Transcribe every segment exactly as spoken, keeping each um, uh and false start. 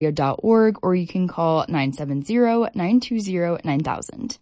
dot org, or you can call nine seven zero, nine two zero, nine thousand.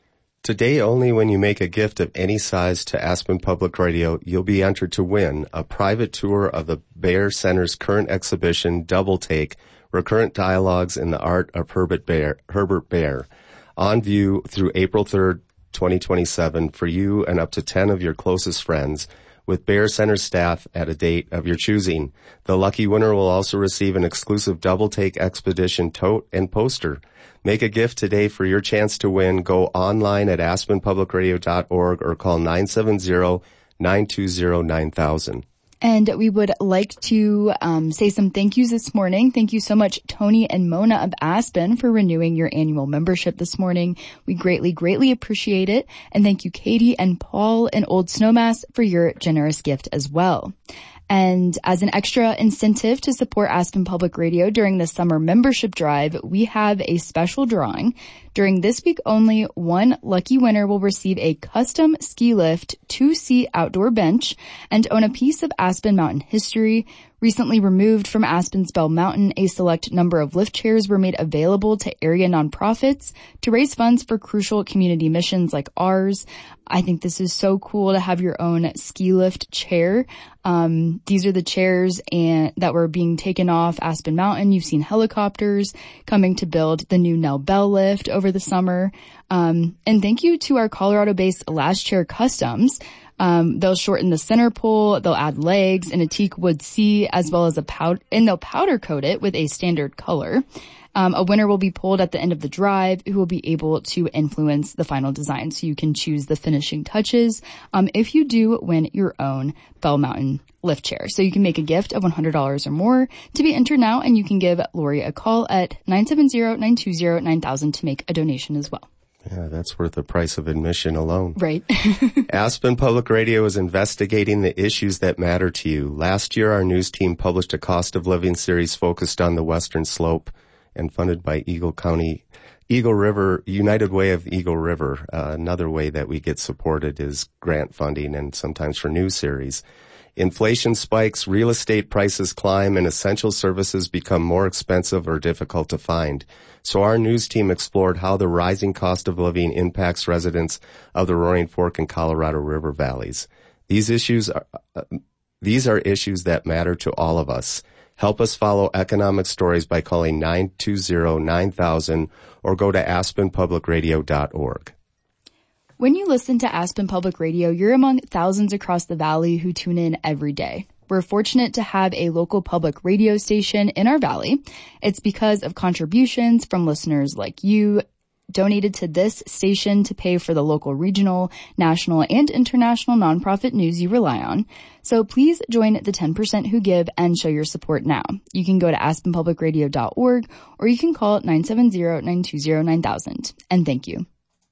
Today, only when you make a gift of any size to Aspen Public Radio, you'll be entered to win a private tour of the Bayer Center's current exhibition, Double Take, Recurrent Dialogues in the Art of Herbert Bayer, Herbert Bayer, on view through April third, twenty twenty-seven for you and up to ten of your closest friends, with Bayer Center staff at a date of your choosing. The lucky winner will also receive an exclusive Double Take Expedition tote and poster. Make a gift today for your chance to win. Go online at aspen public radio dot org or call nine seven zero, nine two zero, nine thousand. And we would like to um, say some thank yous this morning. Thank you so much, Tony and Mona of Aspen, for renewing your annual membership this morning. We greatly, greatly appreciate it. And thank you, Katie and Paul in Old Snowmass, for your generous gift as well. And as an extra incentive to support Aspen Public Radio during the summer membership drive, we have a special drawing. During this week only, one lucky winner will receive a custom ski lift two-seat outdoor bench and own a piece of Aspen Mountain history. Recently removed from Aspen's Bell Mountain, a select number of lift chairs were made available to area nonprofits to raise funds for crucial community missions like ours. I think this is so cool to have your own ski lift chair. Um, these are the chairs and that were being taken off Aspen Mountain. You've seen helicopters coming to build the new Nell Bell lift over the summer. Um, and thank you to our Colorado-based Last Chair Customs. Um, they'll shorten the center pole, they'll add legs and a teak wood C as well as a powder, and they'll powder coat it with a standard color. Um, a winner will be pulled at the end of the drive who will be able to influence the final design, so you can choose the finishing touches um, if you do win your own Bell Mountain lift chair. So you can make a gift of one hundred dollars or more to be entered now, and you can give Lori a call at nine seven zero, nine two zero, nine thousand to make a donation as well. Yeah, that's worth the price of admission alone. Right. Aspen Public Radio is investigating the issues that matter to you. Last year, our news team published a cost of living series focused on the Western Slope and funded by Eagle County, Eagle River, United Way of Eagle River. Uh, another way that we get supported is grant funding and sometimes for news series. Inflation spikes, real estate prices climb, and essential services become more expensive or difficult to find. So our news team explored how the rising cost of living impacts residents of the Roaring Fork and Colorado River valleys. These issues are, uh, these are issues that matter to all of us. Help us follow economic stories by calling nine two zero, nine thousand or go to aspen public radio dot org. When you listen to Aspen Public Radio, you're among thousands across the valley who tune in every day. We're fortunate to have a local public radio station in our valley. It's because of contributions from listeners like you donated to this station to pay for the local, regional, national, and international nonprofit news you rely on. So please join the ten percent who give and show your support now. You can go to aspen public radio dot org or you can call nine seven zero, nine two zero, nine thousand. And thank you.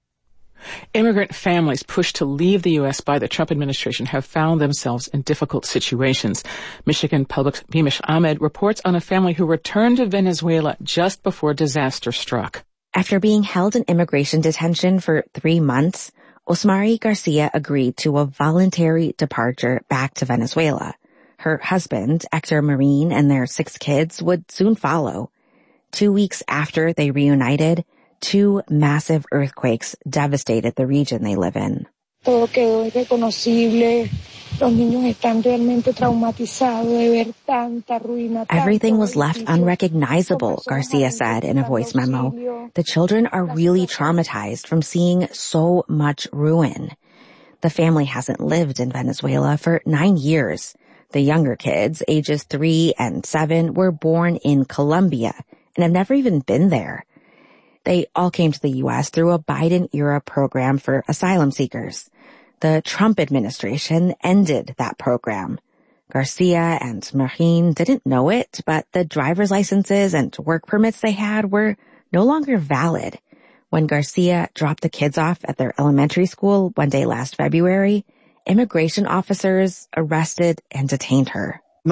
Immigrant families pushed to leave the U S by the Trump administration have found themselves in difficult situations. Michigan Public's Beamish Ahmed reports on a family who returned to Venezuela just before disaster struck. After being held in immigration detention for three months, Osmari Garcia agreed to a voluntary departure back to Venezuela. Her husband, Hector Marin, and their six kids would soon follow. Two weeks after they reunited, two massive earthquakes devastated the region they live in. Todo quedó irreconocible. Los niños están realmente traumatizados de ver tanta ruina. Everything was left unrecognizable, Garcia said in a voice memo. The children are really traumatized from seeing so much ruin. The family hasn't lived in Venezuela for nine years. The younger kids, ages three and seven, were born in Colombia and have never even been there. They all came to the U S through a Biden-era program for asylum seekers. The Trump administration ended that program. Garcia and Marin didn't know it, but the driver's licenses and work permits they had were no longer valid. When Garcia dropped the kids off at their elementary school one day last February, immigration officers arrested and detained her. We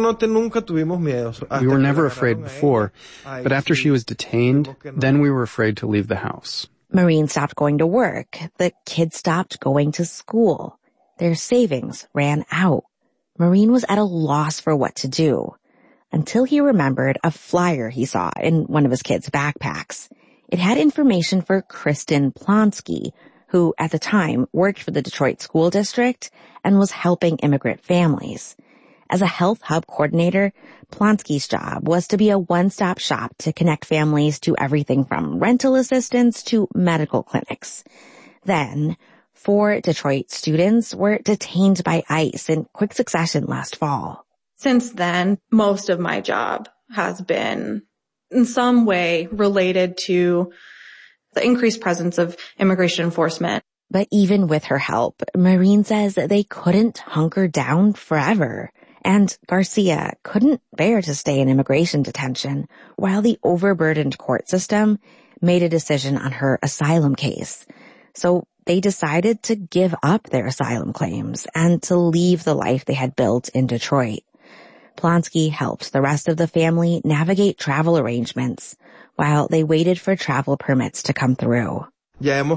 were never afraid before, but after she was detained, then we were afraid to leave the house. Maureen stopped going to work. The kids stopped going to school. Their savings ran out. Maureen was at a loss for what to do. until he remembered a flyer he saw in one of his kids' backpacks. It had information for Kristen Plonsky, who at the time worked for the Detroit School District and was helping immigrant families. As a health hub coordinator, Plonsky's job was to be a one-stop shop to connect families to everything from rental assistance to medical clinics. Then, four Detroit students were detained by ICE in quick succession last fall. Since then, most of my job has been in some way related to the increased presence of immigration enforcement. But even with her help, Maureen says that they couldn't hunker down forever. And Garcia couldn't bear to stay in immigration detention while the overburdened court system made a decision on her asylum case. So they decided to give up their asylum claims and to leave the life they had built in Detroit. Plonsky helped the rest of the family navigate travel arrangements while they waited for travel permits to come through. We had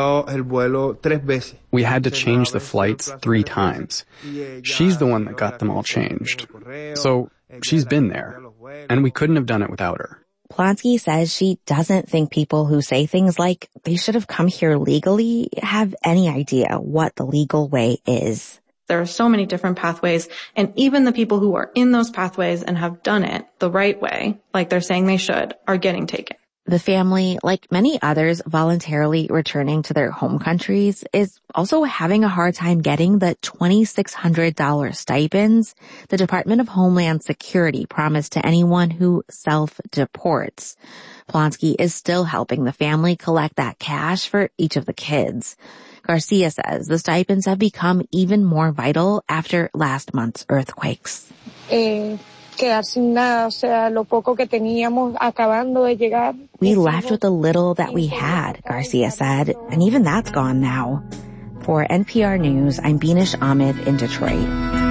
to change the flights three times. She's the one that got them all changed. So she's been there, and we couldn't have done it without her. Plonsky says she doesn't think people who say things like they should have come here legally have any idea what the legal way is. There are so many different pathways, and even the people who are in those pathways and have done it the right way, like they're saying they should, are getting taken. The family, like many others voluntarily returning to their home countries, is also having a hard time getting the twenty-six hundred dollars stipends the Department of Homeland Security promised to anyone who self-deports. Plonsky is still helping the family collect that cash for each of the kids. Garcia says the stipends have become even more vital after last month's earthquakes. Eh. We left with the little that we had, Garcia said, and even that's gone now. For N P R News, I'm Beenish Ahmed in Detroit.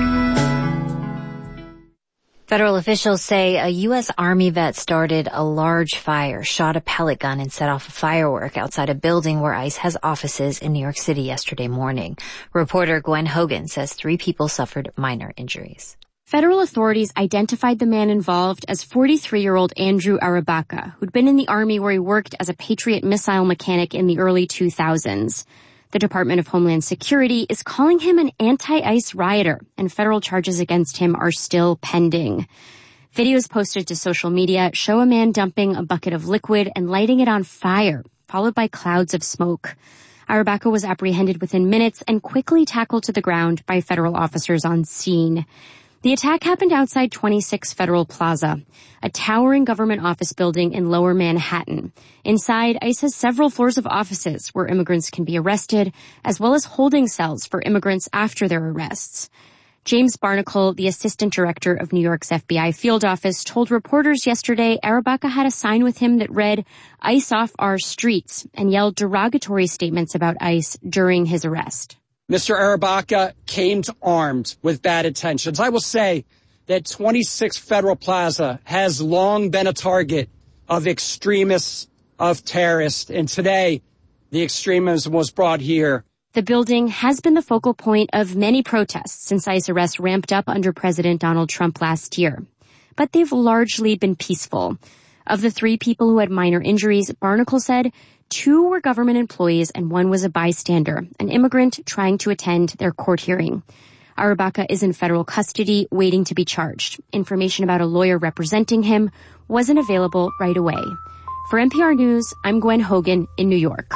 Federal officials say a U S Army vet started a large fire, shot a pellet gun, and set off a firework outside a building where ICE has offices in New York City yesterday morning. Reporter Gwen Hogan says three people suffered minor injuries. Federal authorities identified the man involved as forty-three-year-old Andrew Arabaca, who'd been in the Army where he worked as a Patriot missile mechanic in the early two thousands. The Department of Homeland Security is calling him an anti-ICE rioter, and federal charges against him are still pending. Videos posted to social media show a man dumping a bucket of liquid and lighting it on fire, followed by clouds of smoke. Arabaca was apprehended within minutes and quickly tackled to the ground by federal officers on scene. The attack happened outside twenty-six Federal Plaza, a towering government office building in Lower Manhattan. Inside, ICE has several floors of offices where immigrants can be arrested, as well as holding cells for immigrants after their arrests. James Barnacle, the assistant director of New York's F B I field office, told reporters yesterday Arabaca had a sign with him that read, "ICE off our streets," and yelled derogatory statements about ICE during his arrest. Mister Arabaca came to armed with bad intentions. I will say that twenty-six Federal Plaza has long been a target of extremists, of terrorists, and today the extremism was brought here. The building has been the focal point of many protests since ICE arrests ramped up under President Donald Trump last year. But they've largely been peaceful. Of the three people who had minor injuries, Barnacle said two were government employees and one was a bystander, an immigrant trying to attend their court hearing. Arabaca is in federal custody, waiting to be charged. Information about a lawyer representing him wasn't available right away. For N P R News, I'm Gwen Hogan in New York.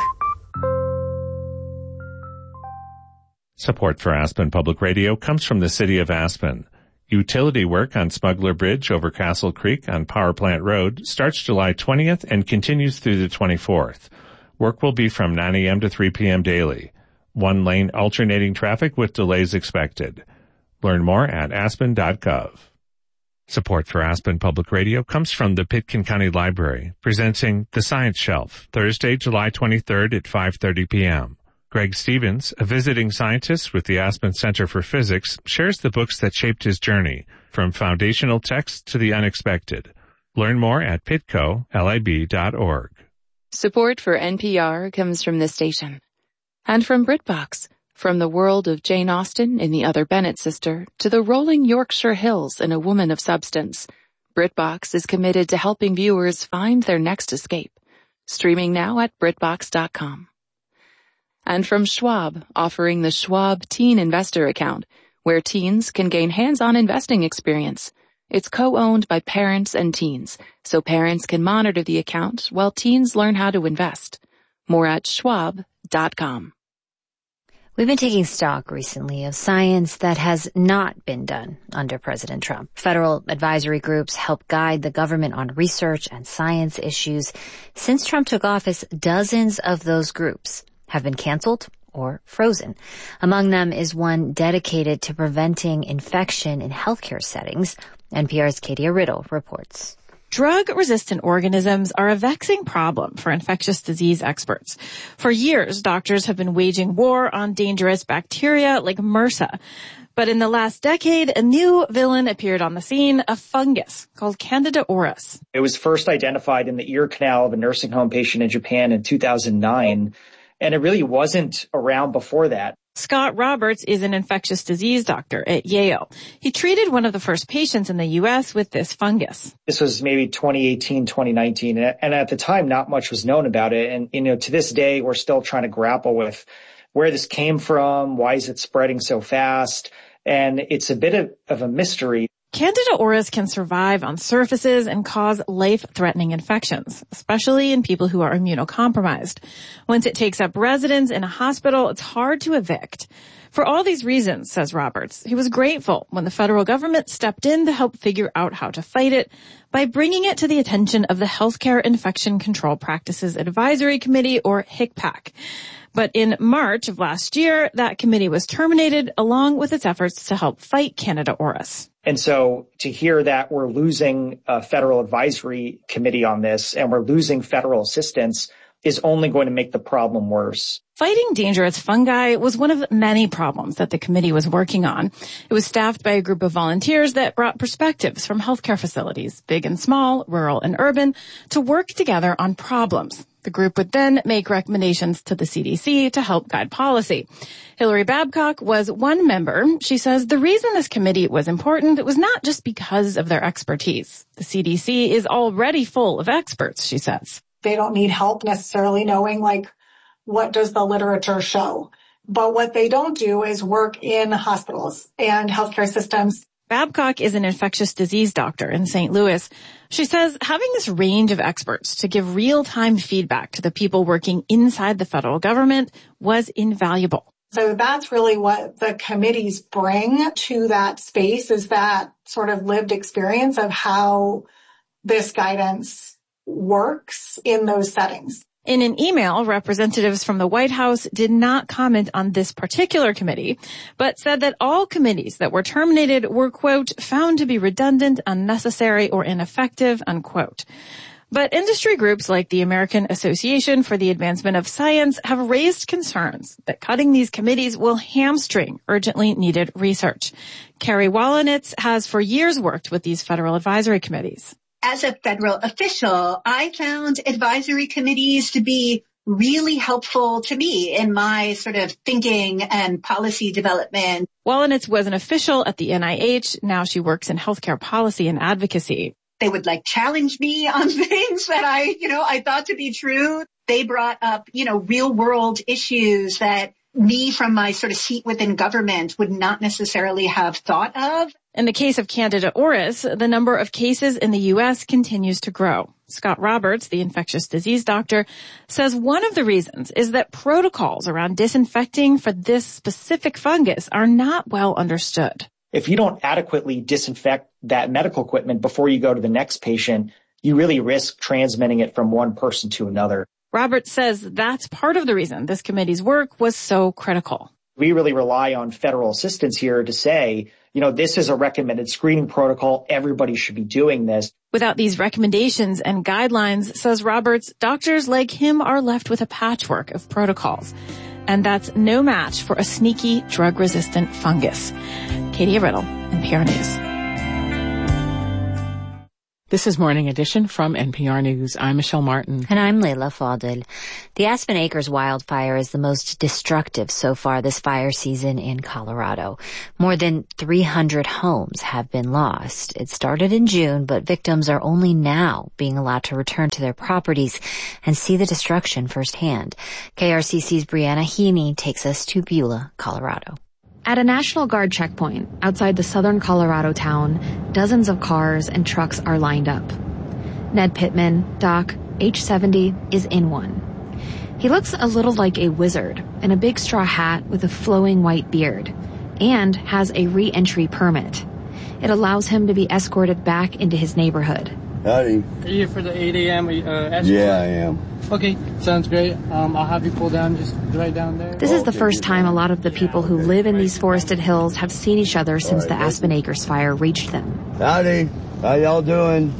Support for Aspen Public Radio comes from the City of Aspen. Utility work on Smuggler Bridge over Castle Creek on Power Plant Road starts July twentieth and continues through the twenty-fourth. Work will be from nine a.m. to three p.m. daily. One-lane alternating traffic with delays expected. Learn more at aspen dot gov. Support for Aspen Public Radio comes from the Pitkin County Library, presenting The Science Shelf, Thursday, July twenty-third at five thirty p.m. Greg Stevens, a visiting scientist with the Aspen Center for Physics, shares the books that shaped his journey, from foundational texts to the unexpected. Learn more at pitco lib dot org. Support for N P R comes from this station. And from BritBox, from the world of Jane Austen in The Other Bennett Sister to the rolling Yorkshire hills in A Woman of Substance. BritBox is committed to helping viewers find their next escape. Streaming now at BritBox dot com. And from Schwab, offering the Schwab Teen Investor Account, where teens can gain hands-on investing experience. It's co-owned by parents and teens, so parents can monitor the account while teens learn how to invest. More at Schwab dot com. We've been taking stock recently of science that has not been done under President Trump. Federal advisory groups help guide the government on research and science issues. Since Trump took office, dozens of those groups have been canceled or frozen. Among them is one dedicated to preventing infection in healthcare settings. N P R's Katia Riddle reports. Drug-resistant organisms are a vexing problem for infectious disease experts. For years, doctors have been waging war on dangerous bacteria like MRSA. But in the last decade, a new villain appeared on the scene, a fungus called Candida auris. It was first identified in the ear canal of a nursing home patient in Japan in two thousand nine, and it really wasn't around before that. Scott Roberts is an infectious disease doctor at Yale. He treated one of the first patients in the U S with this fungus. This was maybe twenty eighteen, twenty nineteen, and at the time, not much was known about it. And, you know, to this day, we're still trying to grapple with where this came from, why is it spreading so fast, and it's a bit of, of a mystery. Candida auris can survive on surfaces and cause life-threatening infections, especially in people who are immunocompromised. Once it takes up residence in a hospital, it's hard to evict. For all these reasons, says Roberts, he was grateful when the federal government stepped in to help figure out how to fight it by bringing it to the attention of the Healthcare Infection Control Practices Advisory Committee, or HICPAC. But in March of last year, that committee was terminated along with its efforts to help fight Candida auris. And so to hear that we're losing a federal advisory committee on this and we're losing federal assistance is only going to make the problem worse. Fighting dangerous fungi was one of many problems that the committee was working on. It was staffed by a group of volunteers that brought perspectives from healthcare facilities, big and small, rural and urban, to work together on problems. The group would then make recommendations to the C D C to help guide policy. Hillary Babcock was one member. She says the reason this committee was important was not just because of their expertise. The C D C is already full of experts, she says. They don't need help necessarily knowing, like, what does the literature show? But what they don't do is work in hospitals and healthcare systems. Babcock is an infectious disease doctor in Saint Louis. She says having this range of experts to give real-time feedback to the people working inside the federal government was invaluable. So that's really what the committees bring to that space, is that sort of lived experience of how this guidance works in those settings. In an email, representatives from the White House did not comment on this particular committee, but said that all committees that were terminated were, quote, found to be redundant, unnecessary, or ineffective, unquote. But industry groups like the American Association for the Advancement of Science have raised concerns that cutting these committees will hamstring urgently needed research. Carrie Wolynitz has for years worked with these federal advisory committees. As a federal official, I found advisory committees to be really helpful to me in my sort of thinking and policy development. Wolynitz was an official at the N I H. Now she works in healthcare policy and advocacy. They would like challenge me on things that I, you know, I thought to be true. They brought up, you know, real world issues that me from my sort of seat within government would not necessarily have thought of. In the case of Candida auris, the number of cases in the U S continues to grow. Scott Roberts, the infectious disease doctor, says one of the reasons is that protocols around disinfecting for this specific fungus are not well understood. If you don't adequately disinfect that medical equipment before you go to the next patient, you really risk transmitting it from one person to another. Roberts says that's part of the reason this committee's work was so critical. We really rely on federal assistance here to say, you know, this is a recommended screening protocol. Everybody should be doing this. Without these recommendations and guidelines, says Roberts, doctors like him are left with a patchwork of protocols. And that's no match for a sneaky drug-resistant fungus. Katia Riddle, N P R News. This is Morning Edition from N P R News. I'm Michelle Martin. And I'm Leila Fadel. The Aspen Acres wildfire is the most destructive so far this fire season in Colorado. More than three hundred homes have been lost. It started in June, but victims are only now being allowed to return to their properties and see the destruction firsthand. K R C C's Brianna Heaney takes us to Beulah, Colorado. At a National Guard checkpoint outside the southern Colorado town, dozens of cars and trucks are lined up. Ned Pittman, Doc, age seventy, is in one. He looks a little like a wizard in a big straw hat with a flowing white beard and has a re-entry permit. It allows him to be escorted back into his neighborhood. Howdy. Are you here for the eight a.m. Uh, escort? Yeah, I am. Okay, sounds great. Um, I'll have you pull down just right down there. This is the first time a lot of the people who live in these forested hills have seen each other since the Aspen Acres fire reached them. Howdy. How y'all doing?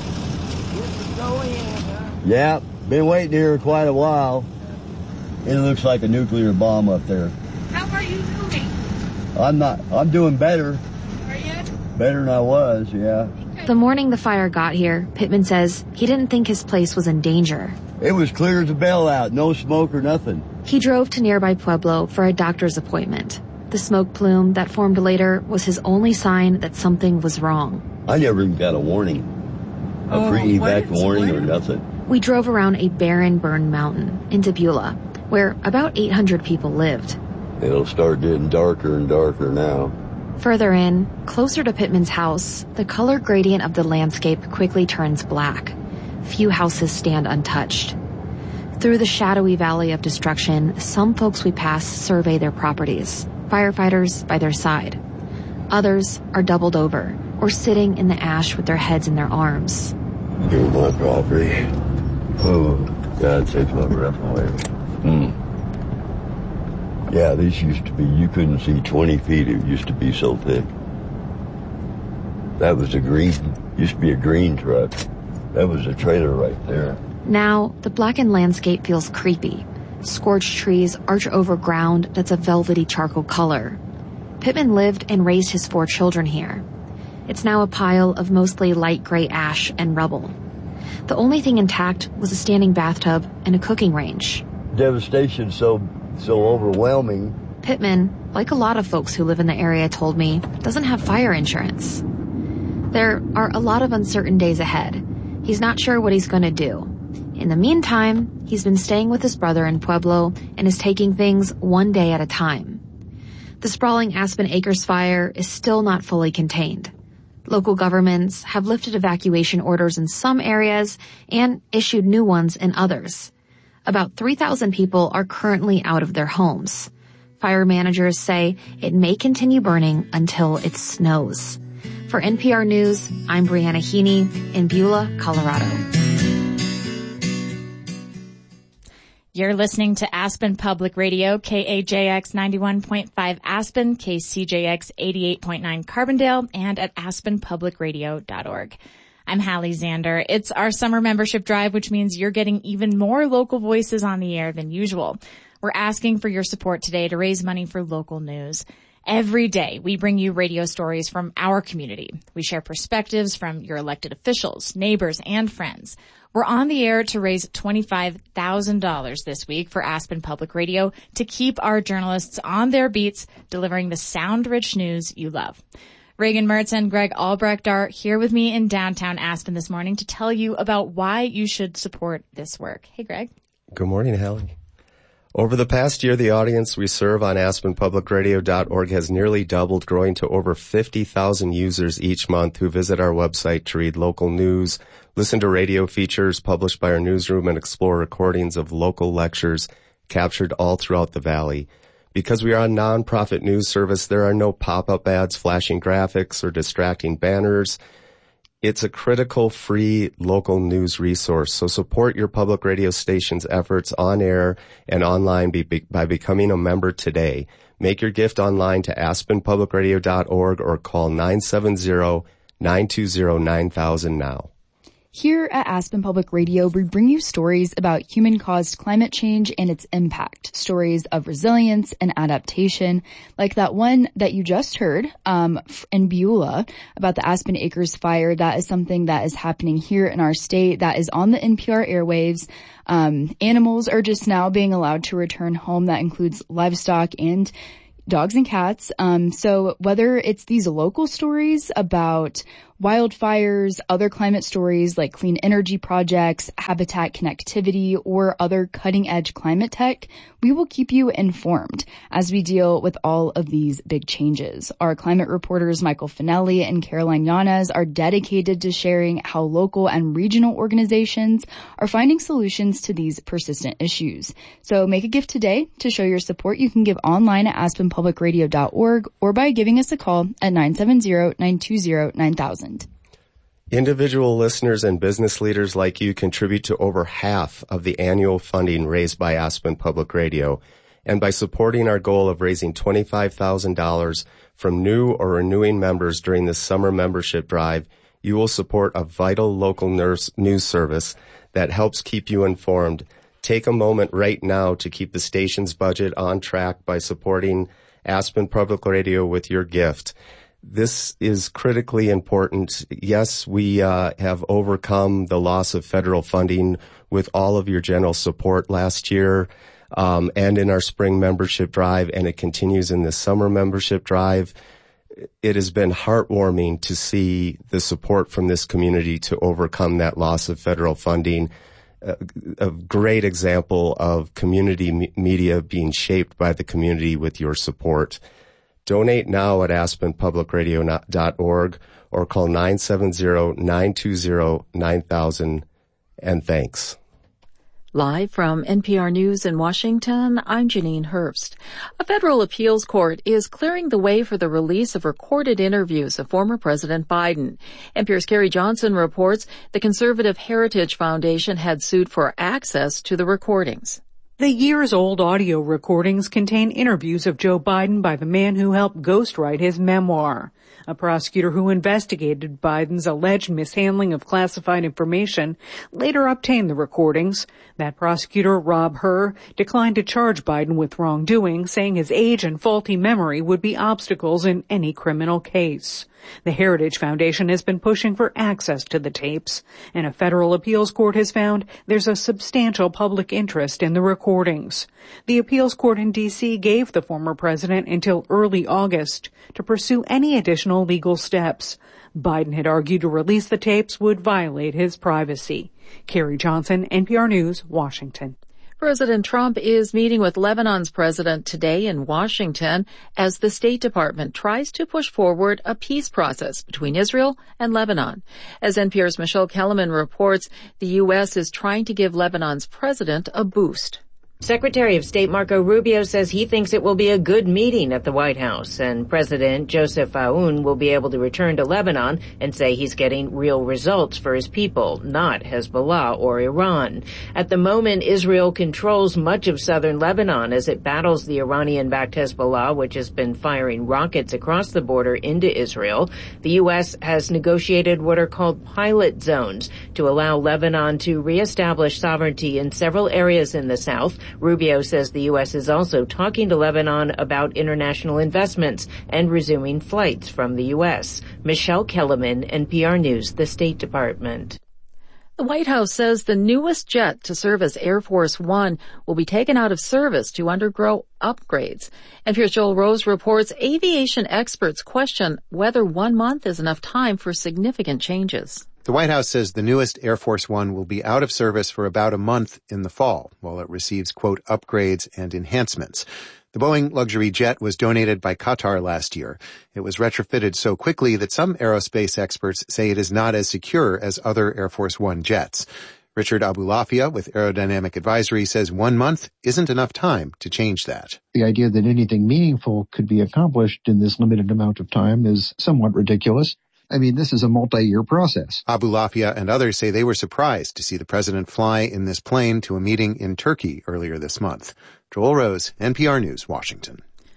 Yeah, been waiting here quite a while. It looks like a nuclear bomb up there. How are you doing? I'm not, I'm doing better. Are you? Better than I was, yeah. The morning the fire got here, Pittman says he didn't think his place was in danger. It was clear as a bell out, no smoke or nothing. He drove to nearby Pueblo for a doctor's appointment. The smoke plume that formed later was his only sign that something was wrong. I never even got a warning. A Oh, pre-evac what? warning or nothing. We drove around a barren, burned mountain into Beulah, where about eight hundred people lived. It'll start getting darker and darker now. Further in, closer to Pittman's house, the color gradient of the landscape quickly turns black. Few houses stand untouched. Through the shadowy valley of destruction, some folks we pass survey their properties, firefighters by their side. Others are doubled over or sitting in the ash with their heads in their arms. Here's my property. Oh, God takes my breath away. Hmm. Yeah, this used to be, you couldn't see twenty feet. It used to be so thick. That was a green, used to be a green truck. That was a trailer right there. Now, the blackened landscape feels creepy. Scorched trees arch over ground that's a velvety charcoal color. Pittman lived and raised his four children here. It's now a pile of mostly light gray ash and rubble. The only thing intact was a standing bathtub and a cooking range. Devastation so so overwhelming. Pittman, like a lot of folks who live in the area told me, doesn't have fire insurance. There are a lot of uncertain days ahead. He's not sure what he's going to do. In the meantime, he's been staying with his brother in Pueblo and is taking things one day at a time. The sprawling Aspen Acres fire is still not fully contained. Local governments have lifted evacuation orders in some areas and issued new ones in others. About three thousand people are currently out of their homes. Fire managers say it may continue burning until it snows. For N P R News, I'm Brianna Heaney in Beulah, Colorado. You're listening to Aspen Public Radio, K A J X ninety-one point five Aspen, K C J X eighty-eight point nine Carbondale, and at aspen public radio dot org. I'm Hallie Zander. It's our summer membership drive, which means you're getting even more local voices on the air than usual. We're asking for your support today to raise money for local news. Every day, we bring you radio stories from our community. We share perspectives from your elected officials, neighbors, and friends. We're on the air to raise twenty-five thousand dollars this week for Aspen Public Radio to keep our journalists on their beats, delivering the sound-rich news you love. Reagan Mertz and Greg Albrecht are here with me in downtown Aspen this morning to tell you about why you should support this work. Hey, Greg. Good morning, Hallie. Over the past year, the audience we serve on aspen public radio dot org has nearly doubled, growing to over fifty thousand users each month who visit our website to read local news, listen to radio features published by our newsroom, and explore recordings of local lectures captured all throughout the valley. Because we are a nonprofit news service, there are no pop-up ads, flashing graphics, or distracting banners. It's a critical, free, local news resource, so support your public radio station's efforts on air and online be, be, by becoming a member today. Make your gift online to aspen public radio dot org or call nine seven zero, nine two zero, nine thousand now. Here at Aspen Public Radio, we bring you stories about human-caused climate change and its impact, stories of resilience and adaptation, like that one that you just heard um, in Beulah about the Aspen Acres fire. That is something that is happening here in our state that is on the N P R airwaves. Um, animals are just now being allowed to return home. That includes livestock and dogs and cats. Um, so whether it's these local stories about wildfires, other climate stories like clean energy projects, habitat connectivity, or other cutting-edge climate tech, we will keep you informed as we deal with all of these big changes. Our climate reporters Michael Finelli and Caroline Yanez are dedicated to sharing how local and regional organizations are finding solutions to these persistent issues. So make a gift today to show your support. You can give online at aspen public radio dot org or by giving us a call at nine seven zero, nine two zero, nine thousand. Individual listeners and business leaders like you contribute to over half of the annual funding raised by Aspen Public Radio. And by supporting our goal of raising twenty-five thousand dollars from new or renewing members during the summer membership drive, you will support a vital local nurse news service that helps keep you informed. Take a moment right now to keep the station's budget on track by supporting Aspen Public Radio with your gift. This is critically important. Yes, we uh, have overcome the loss of federal funding with all of your general support last year um, and in our spring membership drive, and it continues in the summer membership drive. It has been heartwarming to see the support from this community to overcome that loss of federal funding. A, a great example of community me- media being shaped by the community with your support. Donate now at aspen public radio dot org or call nine seven zero, nine two zero, nine thousand, and thanks. Live from N P R News in Washington, I'm Janine Herbst. A federal appeals court is clearing the way for the release of recorded interviews of former President Biden. N P R's Carrie Johnson reports the Conservative Heritage Foundation had sued for access to the recordings. The years-old audio recordings contain interviews of Joe Biden by the man who helped ghostwrite his memoir. A prosecutor who investigated Biden's alleged mishandling of classified information later obtained the recordings. That prosecutor, Rob Hur, declined to charge Biden with wrongdoing, saying his age and faulty memory would be obstacles in any criminal case. The Heritage Foundation has been pushing for access to the tapes, and a federal appeals court has found there's a substantial public interest in the recordings. The appeals court in D C gave the former president until early August to pursue any additional legal steps. Biden had argued to release the tapes would violate his privacy. Carrie Johnson, N P R News, Washington. President Trump is meeting with Lebanon's president today in Washington as the State Department tries to push forward a peace process between Israel and Lebanon. As N P R's Michelle Kellerman reports, the U S is trying to give Lebanon's president a boost. Secretary of State Marco Rubio says he thinks it will be a good meeting at the White House, and President Joseph Aoun will be able to return to Lebanon and say he's getting real results for his people, not Hezbollah or Iran. At the moment, Israel controls much of southern Lebanon as it battles the Iranian-backed Hezbollah, which has been firing rockets across the border into Israel. The U S has negotiated what are called pilot zones to allow Lebanon to reestablish sovereignty in several areas in the south. Rubio says the U S is also talking to Lebanon about international investments and resuming flights from the U S. Michelle Kellerman, N P R News, the State Department. The White House says the newest jet to serve as Air Force One will be taken out of service to undergo upgrades. N P R's Joel Rose reports aviation experts question whether one month is enough time for significant changes. The White House says the newest Air Force One will be out of service for about a month in the fall, while it receives, quote, upgrades and enhancements. The Boeing luxury jet was donated by Qatar last year. It was retrofitted so quickly that some aerospace experts say it is not as secure as other Air Force One jets. Richard Abulafia with Aerodynamic Advisory says one month isn't enough time to change that. The idea that anything meaningful could be accomplished in this limited amount of time is somewhat ridiculous. I mean, this is a multi-year process. Abulafia and others say they were surprised to see the president fly in this plane to a meeting in Turkey earlier this month. Joel Rose, N P R News, Washington.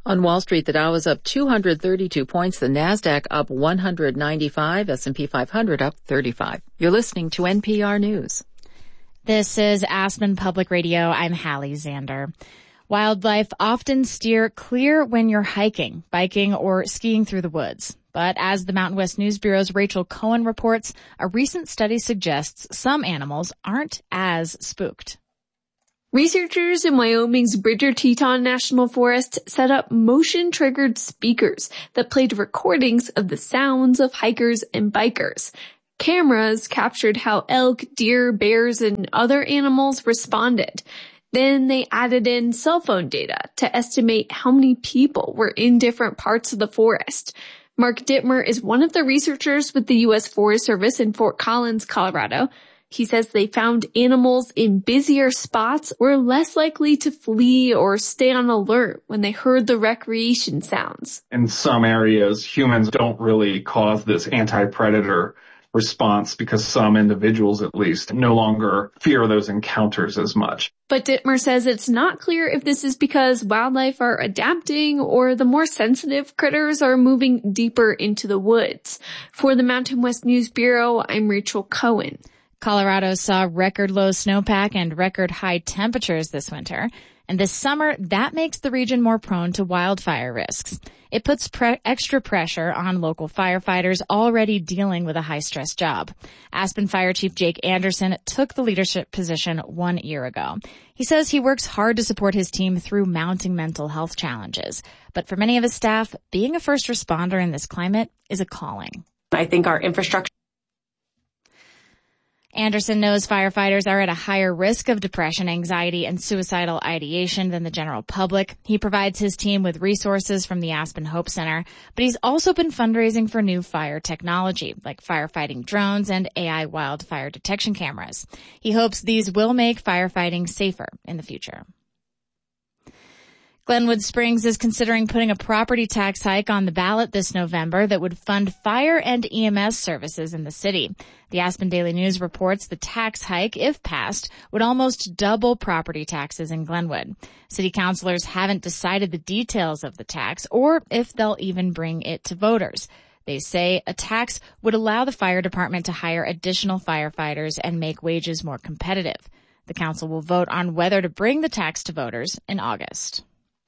On Wall Street, the Dow is up two hundred thirty-two points, the Nasdaq up one hundred ninety-five, S and P five hundred up thirty-five. You're listening to N P R News. This is Aspen Public Radio. I'm Hallie Zander. Wildlife often steer clear when you're hiking, biking, or skiing through the woods. But as the Mountain West News Bureau's Rachel Cohen reports, a recent study suggests some animals aren't as spooked. Researchers in Wyoming's Bridger Teton National Forest set up motion-triggered speakers that played recordings of the sounds of hikers and bikers. Cameras captured how elk, deer, bears, and other animals responded. Then they added in cell phone data to estimate how many people were in different parts of the forest. Mark Dittmer is one of the researchers with the U S Forest Service in Fort Collins, Colorado. He says they found animals in busier spots were less likely to flee or stay on alert when they heard the recreation sounds. In some areas, humans don't really cause this anti-predator response because some individuals, at least, no longer fear those encounters as much. But Dittmer says it's not clear if this is because wildlife are adapting or the more sensitive critters are moving deeper into the woods. For the Mountain West News Bureau, I'm Rachel Cohen. Colorado saw record low snowpack and record high temperatures this winter. And this summer, that makes the region more prone to wildfire risks. It puts pre- extra pressure on local firefighters already dealing with a high-stress job. Aspen Fire Chief Jake Anderson took the leadership position one year ago. He says he works hard to support his team through mounting mental health challenges. But for many of his staff, being a first responder in this climate is a calling. I think our infrastructure Anderson knows firefighters are at a higher risk of depression, anxiety, and suicidal ideation than the general public. He provides his team with resources from the Aspen Hope Center, but he's also been fundraising for new fire technology, like firefighting drones and A I wildfire detection cameras. He hopes these will make firefighting safer in the future. Glenwood Springs is considering putting a property tax hike on the ballot this November that would fund fire and E M S services in the city. The Aspen Daily News reports the tax hike, if passed, would almost double property taxes in Glenwood. City councilors haven't decided the details of the tax or if they'll even bring it to voters. They say a tax would allow the fire department to hire additional firefighters and make wages more competitive. The council will vote on whether to bring the tax to voters in August.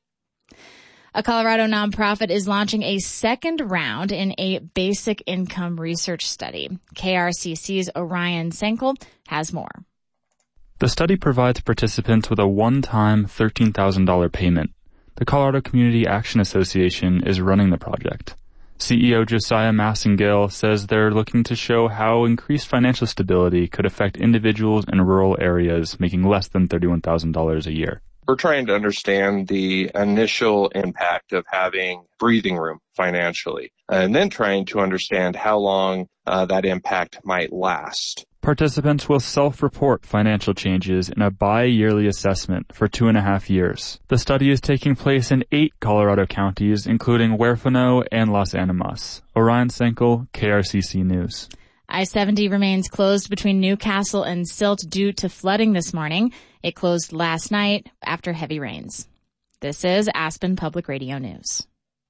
A Colorado nonprofit is launching a second round in a basic income research study. K R C C's Orion Senkel has more. The study provides participants with a one-time thirteen thousand dollars payment. The Colorado Community Action Association is running the project. C E O Josiah Massengale says they're looking to show how increased financial stability could affect individuals in rural areas making less than thirty-one thousand dollars a year. We're trying to understand the initial impact of having breathing room financially, and then trying to understand how long uh, that impact might last. Participants will self-report financial changes in a bi-yearly assessment for two and a half years. The study is taking place in eight Colorado counties, including Huerfano and Las Animas. Orion Senkel, K R C C News. I seventy remains closed between Newcastle and Silt due to flooding this morning. It closed last night after heavy rains. This is Aspen Public Radio News.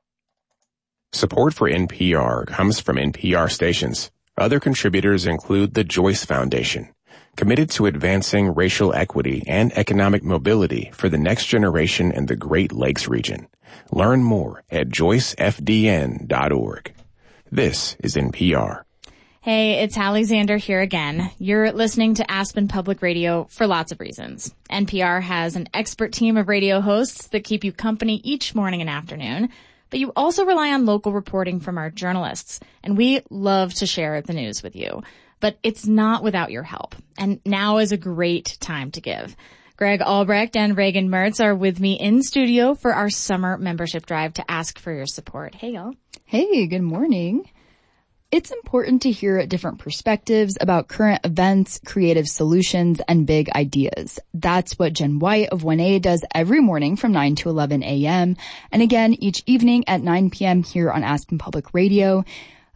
Support for N P R comes from N P R stations. Other contributors include the Joyce Foundation, committed to advancing racial equity and economic mobility for the next generation in the Great Lakes region. Learn more at joyce f d n dot org. This is N P R. Hey, it's Hallie Zander here again. You're listening to Aspen Public Radio for lots of reasons. N P R has an expert team of radio hosts that keep you company each morning and afternoon, but you also rely on local reporting from our journalists, and we love to share the news with you. But it's not without your help, and now is a great time to give. Greg Albrecht and Reagan Mertz are with me in studio for our summer membership drive to ask for your support. Hey, y'all. Hey, good morning. It's important to hear different perspectives about current events, creative solutions, and big ideas. That's what Jen White of one A does every morning from nine to eleven a.m. and again each evening at nine p.m. here on Aspen Public Radio.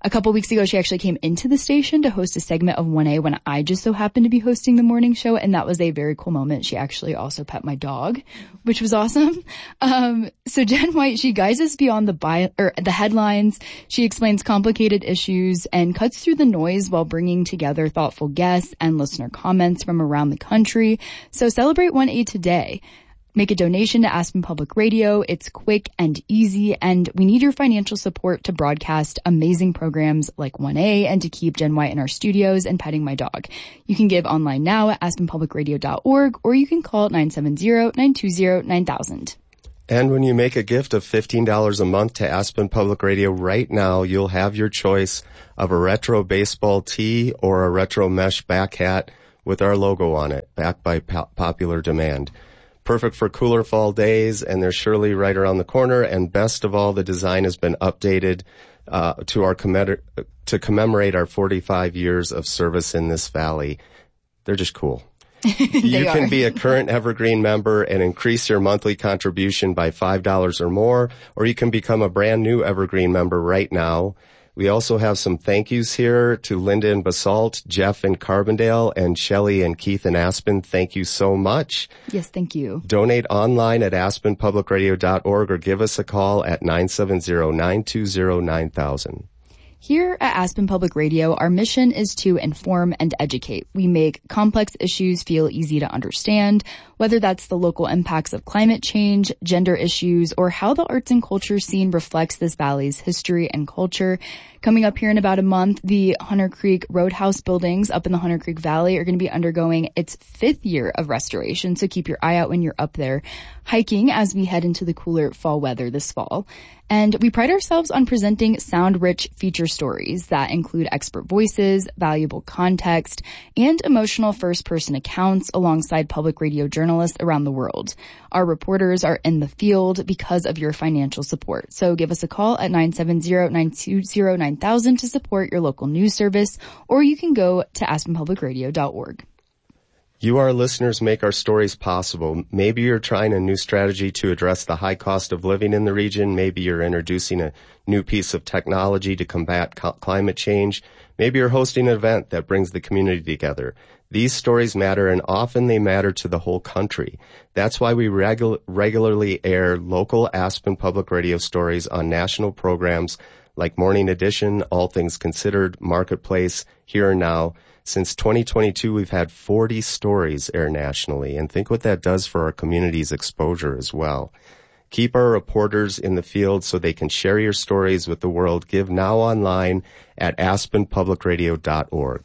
A couple weeks ago, she actually came into the station to host a segment of one A when I just so happened to be hosting the morning show, and that was a very cool moment. She actually also pet my dog, which was awesome. Um, so Jen White, she guides us beyond the bi- or the headlines. She explains complicated issues and cuts through the noise while bringing together thoughtful guests and listener comments from around the country. So celebrate one A today. Make a donation to Aspen Public Radio. It's quick and easy, and we need your financial support to broadcast amazing programs like one A and to keep Jen White in our studios and petting my dog. You can give online now at aspen public radio dot org, or you can call nine seven zero, nine two zero, nine thousand. And when you make a gift of fifteen dollars a month to Aspen Public Radio right now, you'll have your choice of a retro baseball tee or a retro mesh back hat with our logo on it, backed by po- popular demand. Perfect for cooler fall days, and they're surely right around the corner. And best of all, the design has been updated uh, to our commem- to commemorate our forty-five years of service in this valley. They're just cool. You can be a current Evergreen member and increase your monthly contribution by five dollars or more, or you can become a brand new Evergreen member right now. We also have some thank yous here to Linda in Basalt, Jeff in Carbondale, and Shelley and Keith in Aspen. Thank you so much. Yes, thank you. Donate online at aspen public radio dot org or give us a call at nine seven zero, nine two zero, nine thousand. Here at Aspen Public Radio, our mission is to inform and educate. We make complex issues feel easy to understand, whether that's the local impacts of climate change, gender issues, or how the arts and culture scene reflects this valley's history and culture. Coming up here in about a month, the Hunter Creek Roadhouse buildings up in the Hunter Creek Valley are going to be undergoing its fifth year of restoration, so keep your eye out when you're up there hiking as we head into the cooler fall weather this fall. And we pride ourselves on presenting sound-rich feature stories that include expert voices, valuable context, and emotional first-person accounts alongside public radio journalists around the world. Our reporters are in the field because of your financial support. So give us a call at nine seven zero, nine two zero, nine thousand to support your local news service, or you can go to aspen public radio dot org. You, our listeners, make our stories possible. Maybe you're trying a new strategy to address the high cost of living in the region. Maybe you're introducing a new piece of technology to combat co- climate change. Maybe you're hosting an event that brings the community together. These stories matter, and often they matter to the whole country. That's why we regu- regularly air local Aspen Public Radio stories on national programs like Morning Edition, All Things Considered, Marketplace, Here and Now. Since twenty twenty-two, we've had forty stories air nationally, and think what that does for our community's exposure as well. Keep our reporters in the field so they can share your stories with the world. Give now online at aspen public radio dot org.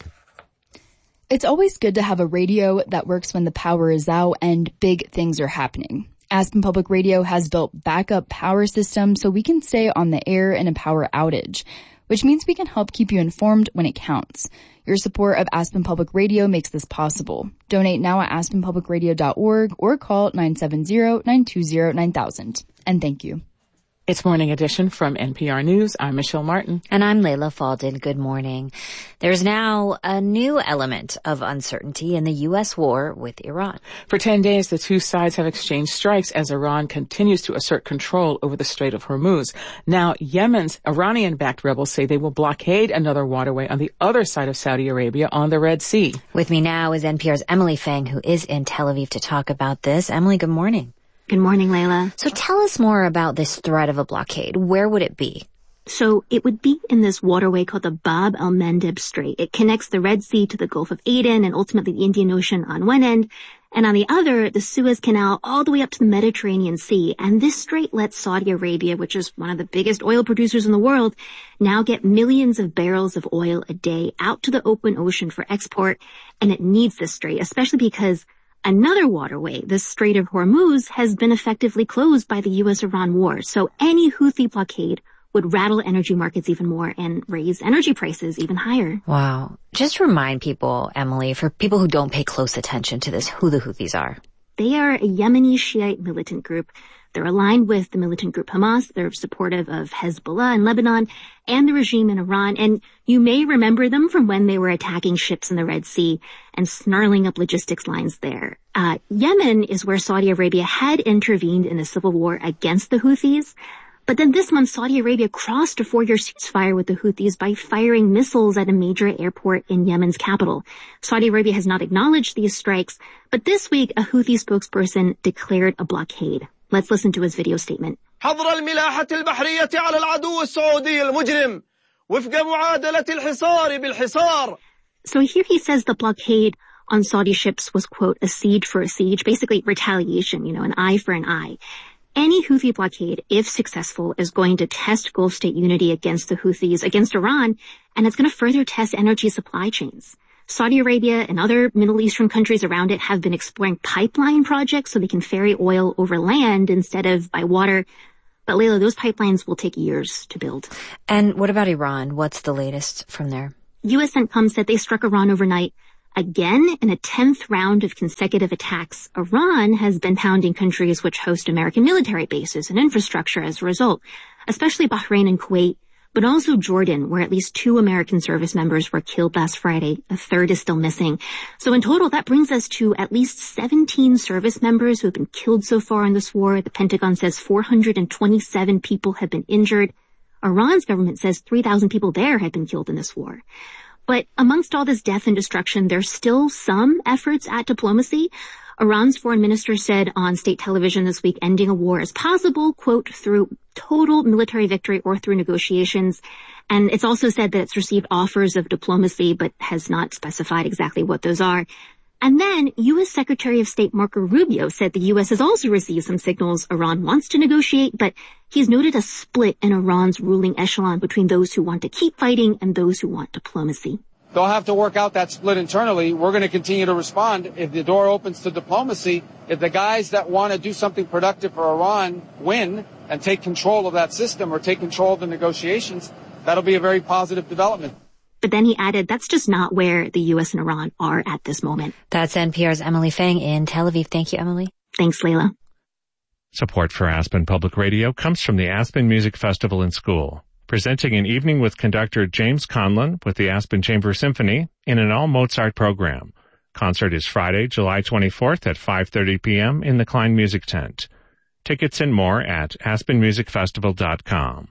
It's always good to have a radio that works when the power is out and big things are happening. Aspen Public Radio has built backup power systems so we can stay on the air in a power outage, which means we can help keep you informed when it counts. Your support of Aspen Public Radio makes this possible. Donate now at aspen public radio dot org or call nine seven zero, nine two zero, nine thousand. And thank you. It's Morning Edition from N P R News. I'm Michelle Martin. And I'm Layla Falden. Good morning. There's now a new element of uncertainty in the U S war with Iran. For ten days, the two sides have exchanged strikes as Iran continues to assert control over the Strait of Hormuz. Now, Yemen's Iranian-backed rebels say they will blockade another waterway on the other side of Saudi Arabia on the Red Sea. With me now is N P R's Emily Fang, who is in Tel Aviv to talk about this. Emily, good morning. Good morning, Layla. So tell us more about this threat of a blockade. Where would it be? So it would be in this waterway called the Bab el-Mandeb Strait. It connects the Red Sea to the Gulf of Aden and ultimately the Indian Ocean on one end, and on the other, the Suez Canal all the way up to the Mediterranean Sea. And this strait lets Saudi Arabia, which is one of the biggest oil producers in the world, now get millions of barrels of oil a day out to the open ocean for export. And it needs this strait, especially because another waterway, the Strait of Hormuz, has been effectively closed by the U S Iran war. So any Houthi blockade would rattle energy markets even more and raise energy prices even higher. Wow. Just remind people, Emily, for people who don't pay close attention to this, who the Houthis are. They are a Yemeni Shiite militant group. They're aligned with the militant group Hamas. They're supportive of Hezbollah in Lebanon and the regime in Iran. And you may remember them from when they were attacking ships in the Red Sea and snarling up logistics lines there. Uh, Yemen is where Saudi Arabia had intervened in the civil war against the Houthis. But then this month, Saudi Arabia crossed a four-year ceasefire with the Houthis by firing missiles at a major airport in Yemen's capital. Saudi Arabia has not acknowledged these strikes, but this week a Houthi spokesperson declared a blockade. Let's listen to his video statement. حظر الملاحة البحرية على العدو السعودي المجرم وفق معادلة الحصار بالحصار. So here he says the blockade on Saudi ships was, quote, a siege for a siege, basically retaliation, you know, an eye for an eye. Any Houthi blockade, if successful, is going to test Gulf state unity against the Houthis, against Iran, and it's going to further test energy supply chains. Saudi Arabia and other Middle Eastern countries around it have been exploring pipeline projects so they can ferry oil over land instead of by water. But Layla, those pipelines will take years to build. And what about Iran? What's the latest from there? U S CENTCOM said they struck Iran overnight. Again, in a tenth round of consecutive attacks, Iran has been pounding countries which host American military bases and infrastructure as a result, especially Bahrain and Kuwait, but also Jordan, where at least two American service members were killed last Friday. A third is still missing. So in total, that brings us to at least seventeen service members who have been killed so far in this war. The Pentagon says four hundred twenty-seven people have been injured. Iran's government says three thousand people there have been killed in this war. But amongst all this death and destruction, there's still some efforts at diplomacy. Iran's foreign minister said on state television this week ending a war is possible, quote, through total military victory or through negotiations. And it's also said that it's received offers of diplomacy, but has not specified exactly what those are. And then U S Secretary of State Marco Rubio said the U S has also received some signals Iran wants to negotiate, but he's noted a split in Iran's ruling echelon between those who want to keep fighting and those who want diplomacy. They'll have to work out that split internally. We're going to continue to respond. If the door opens to diplomacy, if the guys that want to do something productive for Iran win and take control of that system or take control of the negotiations, that'll be a very positive development. But then he added, that's just not where the U S and Iran are at this moment. That's N P R's Emily Fang in Tel Aviv. Thank you, Emily. Thanks, Layla. Support for Aspen Public Radio comes from the Aspen Music Festival and School, presenting an evening with conductor James Conlon with the Aspen Chamber Symphony in an all-Mozart program. Concert is Friday, July twenty-fourth at five thirty p.m. in the Klein Music Tent. Tickets and more at aspen music festival dot com.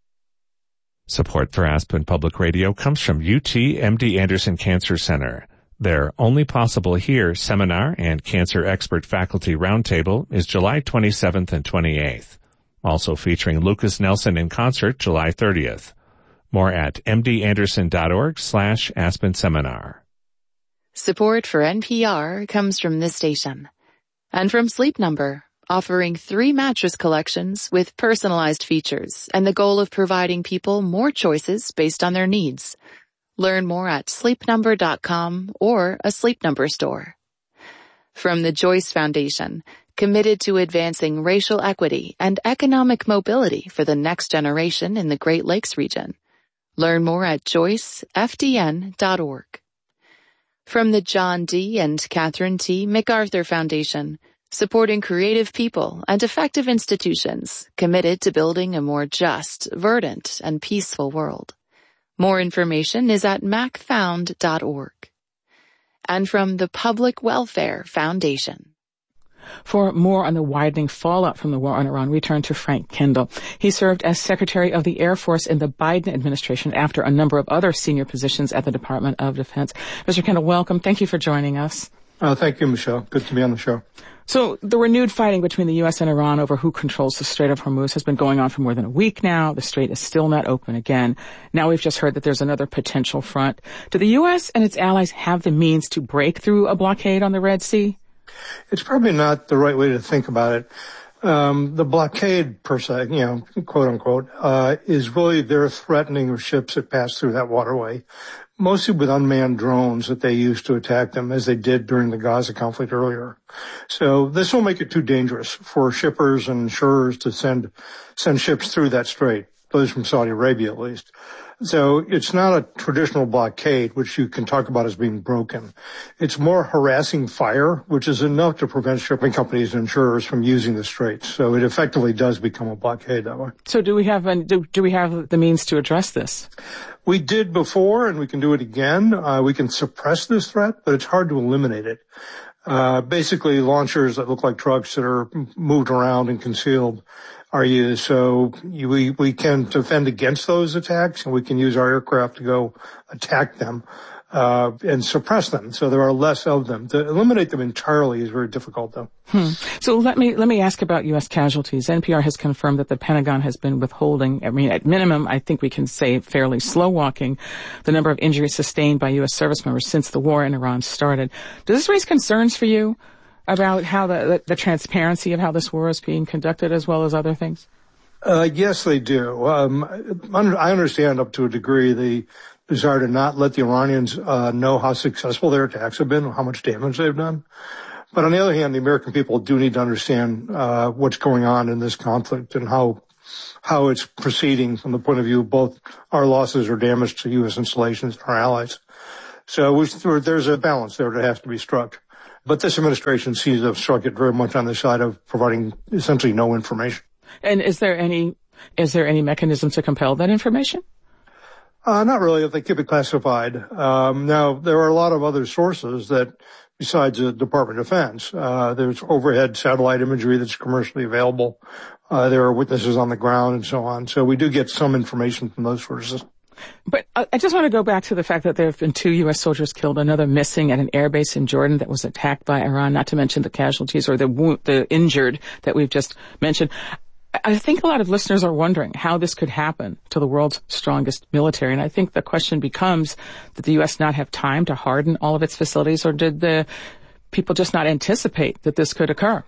Support for Aspen Public Radio comes from U T M D Anderson Cancer Center. Their Only Possible Here seminar and cancer expert faculty roundtable is July twenty-seventh and twenty-eighth. Also featuring Lucas Nelson in concert July thirtieth. More at m d anderson dot org slash Aspen Seminar. Support for N P R comes from this station and from Sleep Number, offering three mattress collections with personalized features and the goal of providing people more choices based on their needs. Learn more at sleep number dot com or a Sleep Number store. From the Joyce Foundation, committed to advancing racial equity and economic mobility for the next generation in the Great Lakes region. Learn more at joyce f d n dot org. From the John D. and Catherine T. MacArthur Foundation, supporting creative people and effective institutions committed to building a more just, verdant, and peaceful world. More information is at mac found dot org. And from the Public Welfare Foundation. For more on the widening fallout from the war on Iran, we turn to Frank Kendall. He served as Secretary of the Air Force in the Biden administration after a number of other senior positions at the Department of Defense. Mister Kendall, welcome. Thank you for joining us. Uh, thank you, Michelle. Good to be on the show. So the renewed fighting between the U S and Iran over who controls the Strait of Hormuz has been going on for more than a week now. The strait is still not open again. Now we've just heard that there's another potential front. Do the U S and its allies have the means to break through a blockade on the Red Sea? It's probably not the right way to think about it. Um, the blockade, per se, you know, quote unquote, uh, is really they're threatening ships that pass through that waterway, mostly with unmanned drones that they use to attack them, as they did during the Gaza conflict earlier. So this will make it too dangerous for shippers and insurers to send send ships through that strait, those from Saudi Arabia at least. So it's not a traditional blockade, which you can talk about as being broken. It's more harassing fire, which is enough to prevent shipping companies and insurers from using the straits. So it effectively does become a blockade that way. So do we have an, do, do we have the means to address this? We did before, and we can do it again. Uh, we can suppress this threat, but it's hard to eliminate it. Uh, basically launchers that look like trucks that are moved around and concealed are used. So you, we, we can defend against those attacks, and we can use our aircraft to go attack them, uh, and suppress them. So there are less of them. To eliminate them entirely is very difficult, though. Hmm. So let me, let me ask about U S casualties. N P R has confirmed that the Pentagon has been withholding, I mean, at minimum, I think we can say fairly slow walking the number of injuries sustained by U S service members since the war in Iran started. Does this raise concerns for you about how the, the, the transparency of how this war is being conducted as well as other things? Uh, yes, they do. Um, I understand up to a degree the desire to not let the Iranians, uh, know how successful their attacks have been, how much damage they've done. But on the other hand, the American people do need to understand, uh, what's going on in this conflict and how, how it's proceeding from the point of view of both our losses or damage to U S installations and our allies. So we, there's a balance there that has to be struck. But this administration seems to have struck it very much on the side of providing essentially no information. And is there any, is there any mechanism to compel that information? Uh, not really, if they keep it classified. Um, now, there are a lot of other sources that, besides the Department of Defense, uh, there's overhead satellite imagery that's commercially available. Uh, there are witnesses on the ground and so on. So we do get some information from those sources. But I just want to go back to the fact that there have been two U S soldiers killed, another missing at an airbase in Jordan that was attacked by Iran, not to mention the casualties or the wo- the injured that we've just mentioned. I think a lot of listeners are wondering how this could happen to the world's strongest military. And I think the question becomes, did the U S not have time to harden all of its facilities, or did the people just not anticipate that this could occur?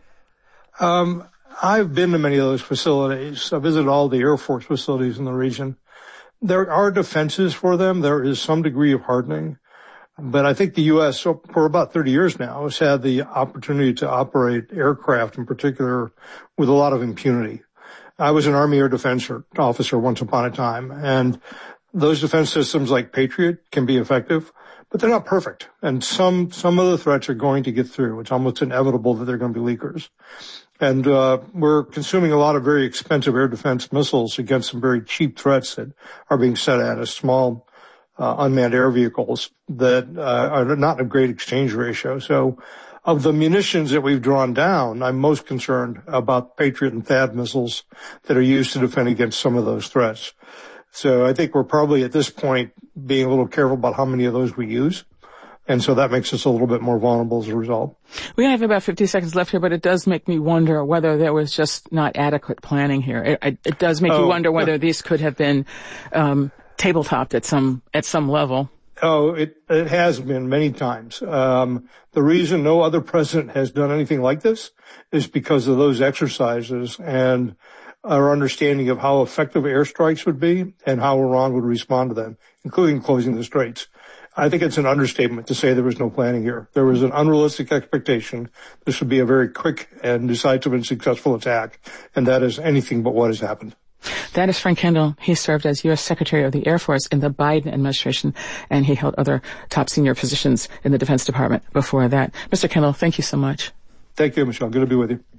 Um, I've been to many of those facilities. I visited all the Air Force facilities in the region. There are defenses for them. There is some degree of hardening. But I think the U S, for about thirty years now, has had the opportunity to operate aircraft in particular with a lot of impunity. I was an Army Air Defense officer once upon a time, and those defense systems like Patriot can be effective, but they're not perfect. And some, some of the threats are going to get through. It's almost inevitable that they're going to be leakers. And, uh, we're consuming a lot of very expensive air defense missiles against some very cheap threats that are being set at us, small, uh, unmanned air vehicles that, uh, are not a great exchange ratio. So of the munitions that we've drawn down, I'm most concerned about Patriot and THAAD missiles that are used to defend against some of those threats. So I think we're probably at this point being a little careful about how many of those we use. And so that makes us a little bit more vulnerable as a result. We have about fifty seconds left here, but it does make me wonder whether there was just not adequate planning here. It, it, it does make oh, you wonder whether yeah. these could have been um, tabletopped at some at some level. Oh, it, it has been many times. Um, the reason no other president has done anything like this is because of those exercises and our understanding of how effective airstrikes would be and how Iran would respond to them, including closing the straits. I think it's an understatement to say there was no planning here. There was an unrealistic expectation. This would be a very quick and decisive and successful attack, and that is anything but what has happened. That is Frank Kendall. He served as U S Secretary of the Air Force in the Biden administration, and he held other top senior positions in the Defense Department before that. Mister Kendall, thank you so much. Thank you, Michelle. Good to be with you.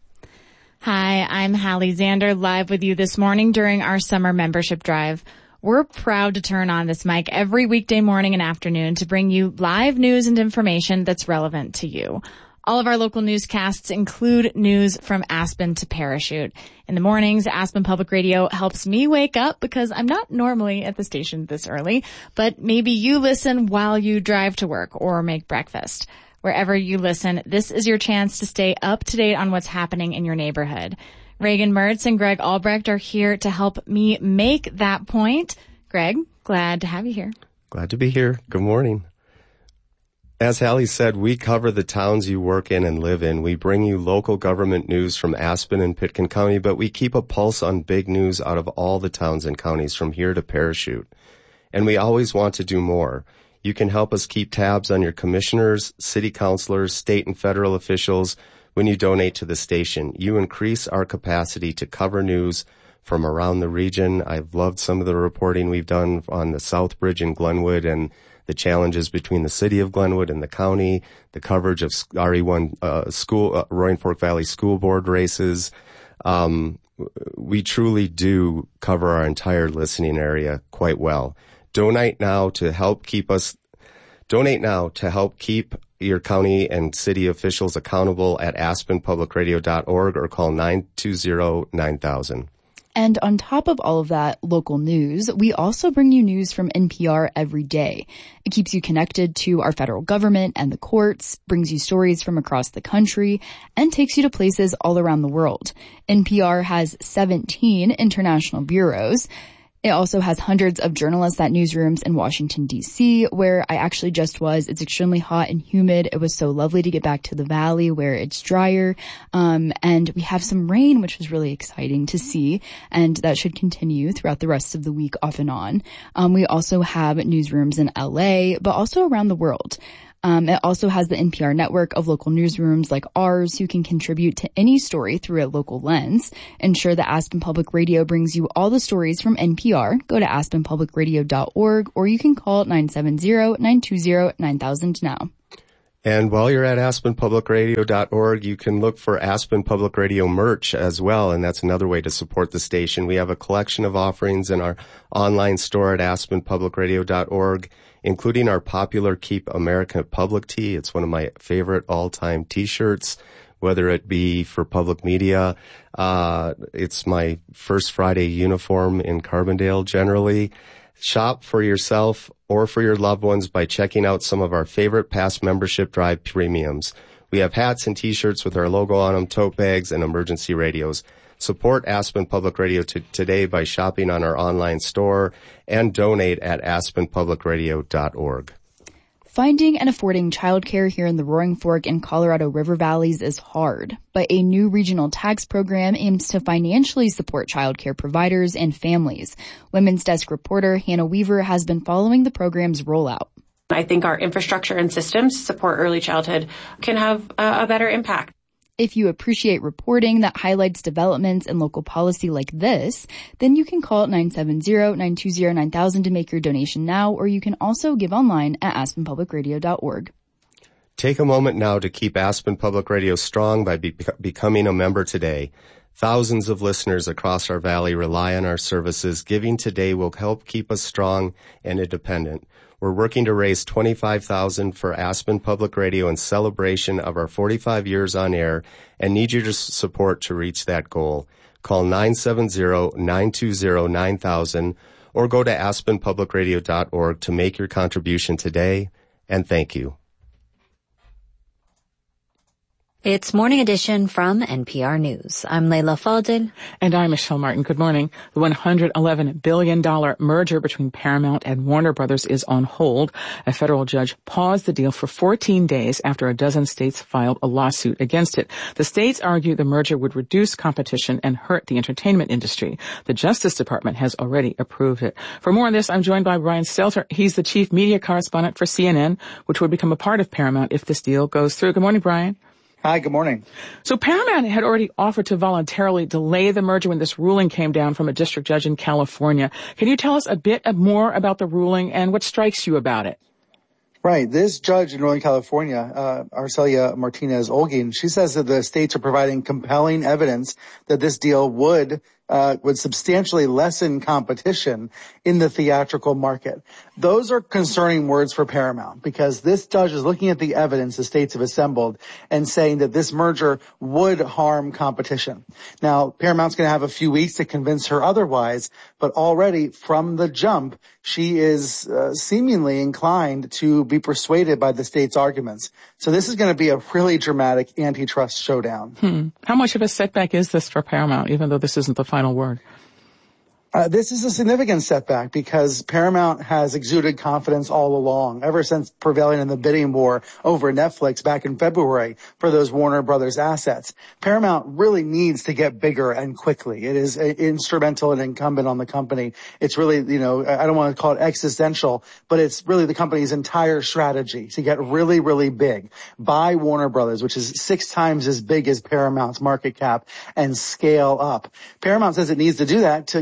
Hi, I'm Hallie Zander, live with you this morning during our summer membership drive. We're proud to turn on this mic every weekday morning and afternoon to bring you live news and information that's relevant to you. All of our local newscasts include news from Aspen to Parachute. In the mornings, Aspen Public Radio helps me wake up because I'm not normally at the station this early, but maybe you listen while you drive to work or make breakfast. Wherever you listen, this is your chance to stay up to date on what's happening in your neighborhood. Reagan Mertz and Greg Albrecht are here to help me make that point. Greg, glad to have you here. Glad to be here. Good morning. As Hallie said, we cover the towns you work in and live in. We bring you local government news from Aspen and Pitkin County, but we keep a pulse on big news out of all the towns and counties from here to Parachute. And we always want to do more. You can help us keep tabs on your commissioners, city councilors, state and federal officials. When you donate to the station, you increase our capacity to cover news from around the region. I've loved some of the reporting we've done on the South Bridge in Glenwood and the challenges between the city of Glenwood and the county, the coverage of R E one uh, school, uh, Roaring Fork Valley School Board races. Um, we truly do cover our entire listening area quite well. Donate now to help keep us Donate now to help keep your county and city officials accountable at aspen public radio dot org or call nine two zero nine thousand. And on top of all of that local news, we also bring you news from N P R every day. It keeps you connected to our federal government and the courts, brings you stories from across the country, and takes you to places all around the world. N P R has seventeen international bureaus. It also has hundreds of journalists at newsrooms in Washington, D C, where I actually just was. It's extremely hot and humid. It was so lovely to get back to the valley where it's drier. Um, and we have some rain, which was really exciting to see. And that should continue throughout the rest of the week off and on. Um, we also have newsrooms in L A, but also around the world. Um, it also has the N P R network of local newsrooms like ours who can contribute to any story through a local lens. Ensure that Aspen Public Radio brings you all the stories from N P R. Go to aspen public radio dot org or you can call nine seven zero nine two zero nine thousand now. And while you're at aspen public radio dot org, you can look for Aspen Public Radio merch as well, and that's another way to support the station. We have a collection of offerings in our online store at aspen public radio dot org, including our popular Keep America Public tee. It's one of my favorite all-time T-shirts, whether it be for public media. Uh, it's my first Friday uniform in Carbondale generally. Shop for yourself or for your loved ones by checking out some of our favorite past membership drive premiums. We have hats and T-shirts with our logo on them, tote bags, and emergency radios. Support Aspen Public Radio t- today by shopping on our online store and donate at aspen public radio dot org. Finding and affording childcare here in the Roaring Fork and Colorado River Valleys is hard, but a new regional tax program aims to financially support childcare providers and families. Women's Desk reporter Hannah Weaver has been following the program's rollout. I think our infrastructure and systems to support early childhood can have a, a better impact. If you appreciate reporting that highlights developments in local policy like this, then you can call nine seven zero nine two zero nine thousand to make your donation now, or you can also give online at aspen public radio dot org. Take a moment now to keep Aspen Public Radio strong by be- becoming a member today. Thousands of listeners across our valley rely on our services. Giving today will help keep us strong and independent. We're working to raise twenty-five thousand dollars for Aspen Public Radio in celebration of our forty-five years on air and need your support to reach that goal. Call nine seven zero nine two zero nine thousand or go to aspen public radio dot org to make your contribution today, and thank you. It's Morning Edition from N P R News. I'm Leila Fadel. And I'm Michelle Martin. Good morning. The one hundred eleven billion dollars merger between Paramount and Warner Brothers is on hold. A federal judge paused the deal for fourteen days after a dozen states filed a lawsuit against it. The states argue the merger would reduce competition and hurt the entertainment industry. The Justice Department has already approved it. For more on this, I'm joined by Brian Stelter. He's the chief media correspondent for C N N, which would become a part of Paramount if this deal goes through. Good morning, Brian. Hi, good morning. So Paramount had already offered to voluntarily delay the merger when this ruling came down from a district judge in California. Can you tell us a bit more about the ruling and what strikes you about it? Right. This judge in Northern California, uh, Arcelia Martinez-Olguin, she says that the states are providing compelling evidence that this deal would Uh, would substantially lessen competition in the theatrical market. Those are concerning words for Paramount because this judge is looking at the evidence the states have assembled and saying that this merger would harm competition. Now, Paramount's going to have a few weeks to convince her otherwise, but already from the jump, she is uh, seemingly inclined to be persuaded by the state's arguments. So this is going to be a really dramatic antitrust showdown. Hmm. How much of a setback is this for Paramount, even though this isn't the final word? Uh, this is a significant setback because Paramount has exuded confidence all along, ever since prevailing in the bidding war over Netflix back in February for those Warner Brothers assets. Paramount really needs to get bigger and quickly. It is a, instrumental and incumbent on the company. It's really, you know, I don't want to call it existential, but it's really the company's entire strategy to get really, really big. Buy Warner Brothers, which is six times as big as Paramount's market cap, and scale up. Paramount says it needs to do that to compete with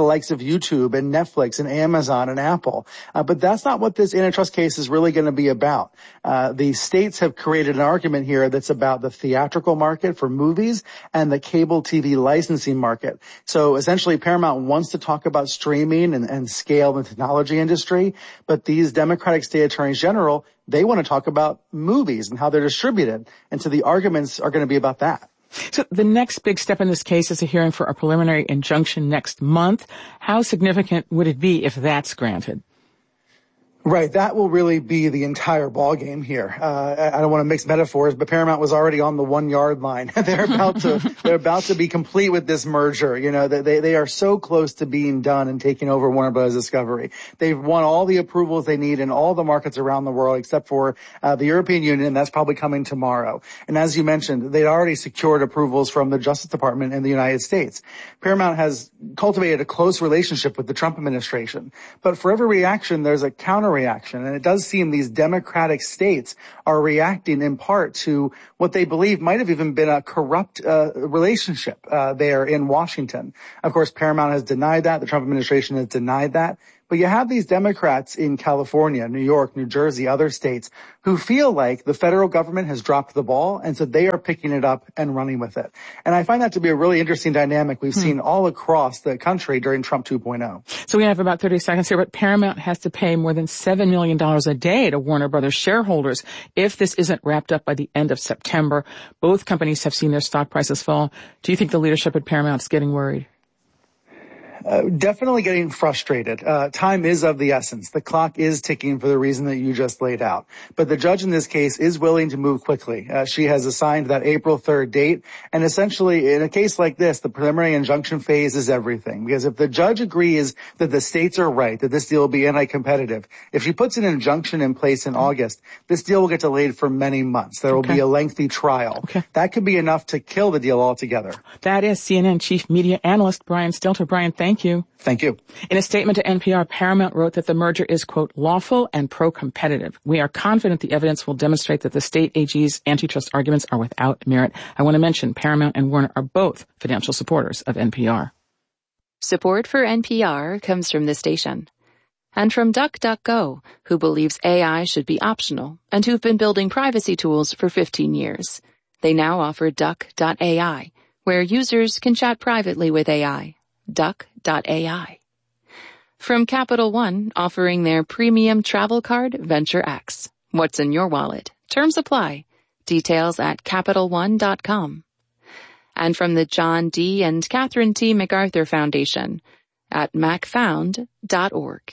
the likes of YouTube and Netflix and Amazon and Apple. Uh, but that's not what this antitrust case is really going to be about. Uh, the states have created an argument here that's about the theatrical market for movies and the cable T V licensing market. So essentially Paramount wants to talk about streaming and, and scale in the technology industry, but these Democratic state attorneys general, they want to talk about movies and how they're distributed. And so the arguments are going to be about that. So the next big step in this case is a hearing for a preliminary injunction next month. How significant would it be if that's granted? Right, that will really be the entire ball game here. Uh, I don't want to mix metaphors, but Paramount was already on the one yard line. they're about to, they're about to be complete with this merger. You know, they, they are so close to being done and taking over Warner Bros. Discovery. They've won all the approvals they need in all the markets around the world, except for uh, the European Union, and that's probably coming tomorrow. And as you mentioned, they'd already secured approvals from the Justice Department in the United States. Paramount has cultivated a close relationship with the Trump administration, but for every reaction, there's a counter reaction. And it does seem these Democratic states are reacting in part to what they believe might have even been a corrupt uh, relationship uh, there in Washington. Of course, Paramount has denied that. The Trump administration has denied that. But you have these Democrats in California, New York, New Jersey, other states who feel like the federal government has dropped the ball, and so they are picking it up and running with it. And I find that to be a really interesting dynamic we've hmm. seen all across the country during Trump two point oh. So we have about thirty seconds here, but Paramount has to pay more than seven million dollars a day to Warner Brothers shareholders if this isn't wrapped up by the end of September. Both companies have seen their stock prices fall. Do you think the leadership at Paramount is getting worried? Uh, definitely getting frustrated. Uh, time is of the essence. The clock is ticking for the reason that you just laid out. But the judge in this case is willing to move quickly. Uh, she has assigned that April third date. And essentially, in a case like this, the preliminary injunction phase is everything. Because if the judge agrees that the states are right, that this deal will be anti-competitive, if she puts an injunction in place in August, this deal will get delayed for many months. There will okay. be a lengthy trial. Okay. That could be enough to kill the deal altogether. That is C N N chief media analyst Brian Stelter. Brian, thank Thank you. Thank you. In a statement to N P R, Paramount wrote that the merger is, quote, lawful and pro-competitive. We are confident the evidence will demonstrate that the state A G's antitrust arguments are without merit. I want to mention Paramount and Warner are both financial supporters of N P R. Support for N P R comes from the station. And from DuckDuckGo, who believes A I should be optional and who've been building privacy tools for fifteen years. They now offer Duck dot A I, where users can chat privately with A I. Duck dot A I. From Capital One, offering their premium travel card, Venture X. What's in your wallet? Terms apply. Details at Capital One dot com. And from the John D. and Catherine T. MacArthur Foundation at mac found dot org.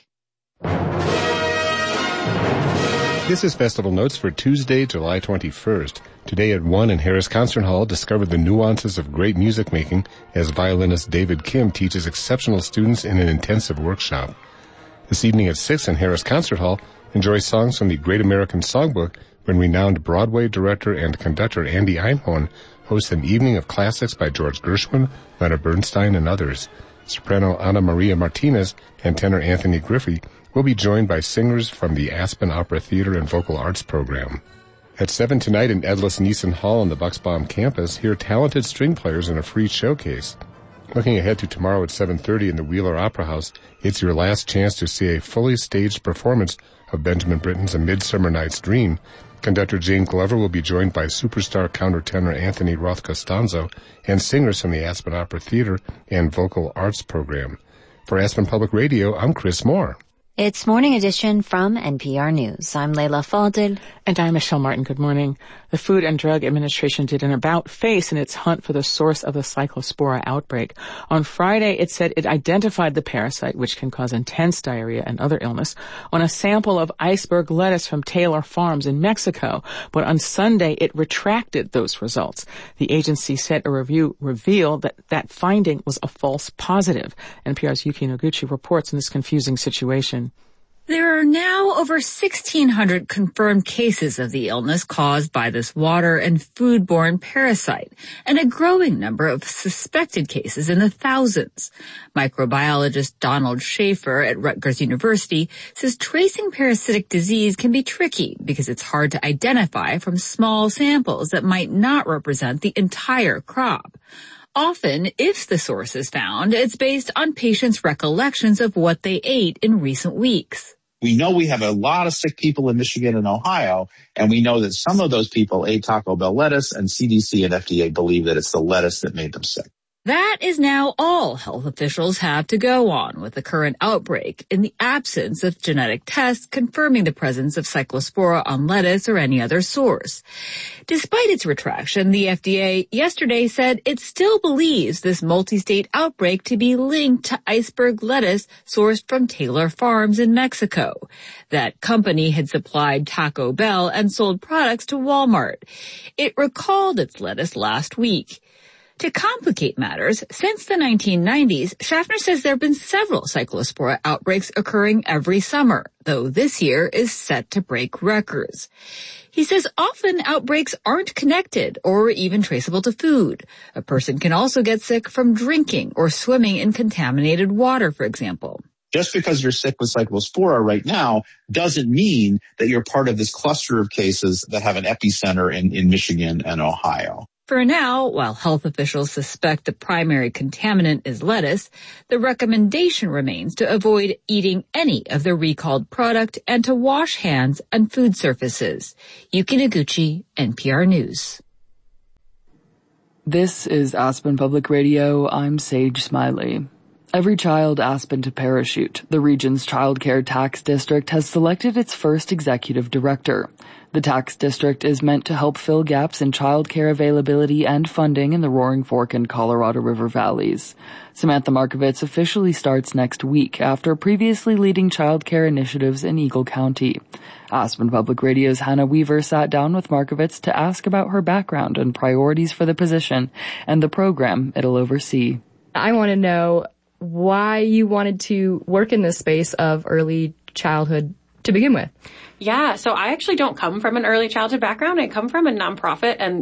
This is Festival Notes for Tuesday, July twenty-first. Today at one in Harris Concert Hall, discover the nuances of great music making as violinist David Kim teaches exceptional students in an intensive workshop. This evening at six in Harris Concert Hall, enjoy songs from the Great American Songbook when renowned Broadway director and conductor Andy Einhorn hosts an evening of classics by George Gershwin, Leonard Bernstein, and others. Soprano Ana Maria Martinez and tenor Anthony Griffey will be joined by singers from the Aspen Opera Theater and Vocal Arts program. At seven tonight in Edlis Neeson Hall on the Bucksbaum campus, hear talented string players in a free showcase. Looking ahead to tomorrow at seven thirty in the Wheeler Opera House, it's your last chance to see a fully staged performance of Benjamin Britten's A Midsummer Night's Dream. Conductor Jane Glover will be joined by superstar countertenor Anthony Roth Costanzo and singers from the Aspen Opera Theater and Vocal Arts program. For Aspen Public Radio, I'm Chris Moore. It's Morning Edition from N P R News. I'm Leila Fadel. And I'm Michelle Martin. Good morning. The Food and Drug Administration did an about-face in its hunt for the source of the Cyclospora outbreak. On Friday, it said it identified the parasite, which can cause intense diarrhea and other illness, on a sample of iceberg lettuce from Taylor Farms in Mexico. But on Sunday, it retracted those results. The agency said a review revealed that that finding was a false positive. N P R's Yuki Noguchi reports on this confusing situation. There are now over sixteen hundred confirmed cases of the illness caused by this water and foodborne parasite, and a growing number of suspected cases in the thousands. Microbiologist Donald Schaefer at Rutgers University says tracing parasitic disease can be tricky because it's hard to identify from small samples that might not represent the entire crop. often, if the source is found, it's based on patients' recollections of what they ate in recent weeks. We know we have a lot of sick people in Michigan and Ohio, and we know that some of those people ate Taco Bell lettuce, and C D C and F D A believe that it's the lettuce that made them sick. That is now all health officials have to go on with the current outbreak in the absence of genetic tests confirming the presence of Cyclospora on lettuce or any other source. Despite its retraction, the F D A yesterday said it still believes this multi-state outbreak to be linked to iceberg lettuce sourced from Taylor Farms in Mexico. That company had supplied Taco Bell and sold products to Walmart. It recalled its lettuce last week. To complicate matters, since the nineteen nineties, Schaffner says there have been several Cyclospora outbreaks occurring every summer, though this year is set to break records. He says often outbreaks aren't connected or even traceable to food. A person can also get sick from drinking or swimming in contaminated water, for example. Just because you're sick with Cyclospora right now doesn't mean that you're part of this cluster of cases that have an epicenter in, in Michigan and Ohio. For now, while health officials suspect the primary contaminant is lettuce, the recommendation remains to avoid eating any of the recalled product and to wash hands and food surfaces. Yuki Noguchi, N P R News. This is Aspen Public Radio. I'm Sage Smiley. Every Child Aspen to Parachute, the region's child care tax district, has selected its first executive director. The tax district is meant to help fill gaps in child care availability and funding in the Roaring Fork and Colorado River valleys. Samantha Markovitz officially starts next week after previously leading child care initiatives in Eagle County. Aspen Public Radio's Hannah Weaver sat down with Markovitz to ask about her background and priorities for the position and the program it'll oversee. I want to know why you wanted to work in this space of early childhood to begin with. Yeah, so I actually don't come from an early childhood background. I come from a nonprofit, and